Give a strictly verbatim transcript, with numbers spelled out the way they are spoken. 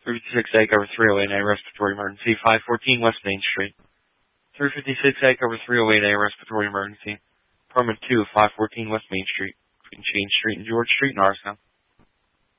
three fifty-six A cover three oh eight A respiratory emergency. five fourteen West Main Street. three fifty-six A cover three oh eight A respiratory emergency. Apartment two, five fourteen West Main Street. Between Chain Street and George Street in Arsenal.